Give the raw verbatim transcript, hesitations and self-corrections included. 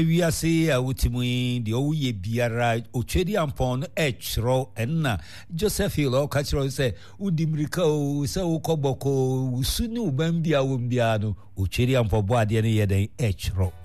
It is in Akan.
we are say a ultimate the oye biara ochedi ampon echro enna Joseph Hill catcher say udimrika o say ukoboko usuni ubambia umbia no ochedi ampon bo ade ne yeden echro